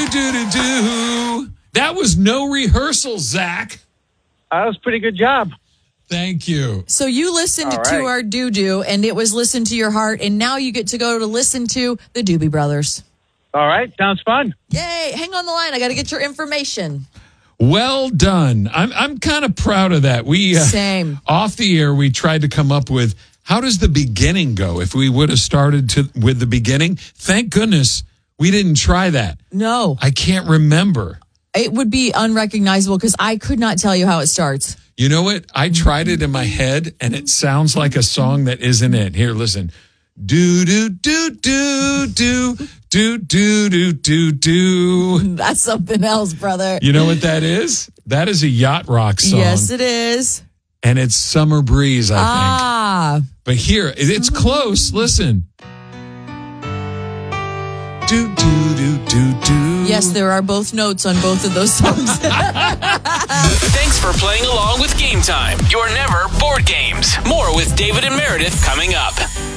Do-do-do-do-do. That was no rehearsal, Zach. That was a pretty good job. Thank you. So you listened to our doo-doo, and it was Listen to Your Heart, and now you get to go to listen to the Doobie Brothers. All right. Sounds fun. Yay. Hang on the line. I got to get your information. Well done. I'm kind of proud of that. Same. Off the air, we tried to come up with, how does the beginning go? If we would have started with the beginning, thank goodness we didn't try that. No. I can't remember. It would be unrecognizable because I could not tell you how it starts. You know what? I tried it in my head, and it sounds like a song that isn't it. Here, listen. Do, do, do, do, do, do, do, do, do, do. That's something else, brother. You know what that is? That is a yacht rock song. Yes, it is. And it's Summer Breeze, I think. But here, it's close. Listen. Do, do, do, do, do. Yes, there are both notes on both of those songs. Thanks for playing along with Game Time. You're never bored games. More with David and Meredith coming up.